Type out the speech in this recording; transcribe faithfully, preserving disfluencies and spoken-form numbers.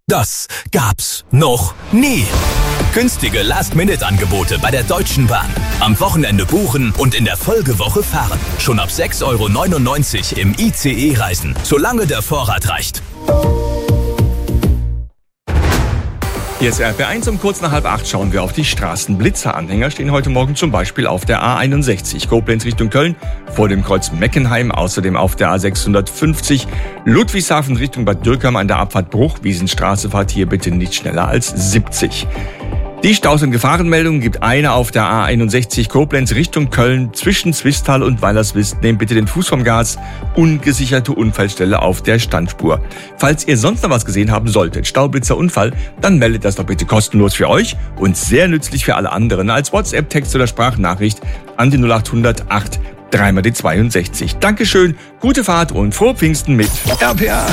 Das gab's noch nie. Günstige Last-Minute-Angebote bei der Deutschen Bahn. Am Wochenende buchen und in der Folgewoche fahren. Schon ab sechs Euro neunundneunzig im I C E reisen, solange der Vorrat reicht. Hier ist R P eins, um kurz nach halb acht schauen wir auf die Straßen. Blitzeranhänger stehen heute Morgen zum Beispiel auf der A einundsechzig, Koblenz Richtung Köln, vor dem Kreuz Meckenheim, außerdem auf der A sechshundertfünfzig, Ludwigshafen Richtung Bad Dürkheim an der Abfahrt Bruchwiesenstraße, fahrt hier bitte nicht schneller als siebzig. Die Staus- und Gefahrenmeldungen gibt eine auf der A einundsechzig Koblenz Richtung Köln zwischen Zwistal und Weilerswist. Nehmt bitte den Fuß vom Gas. Ungesicherte Unfallstelle auf der Standspur. Falls ihr sonst noch was gesehen haben solltet, Staublitzer Unfall, dann meldet das doch bitte kostenlos für euch und sehr nützlich für alle anderen als WhatsApp, Text oder Sprachnachricht an die null achthundert acht drei mal die zweiundsechzig. Dankeschön, gute Fahrt und frohe Pfingsten mit R P A.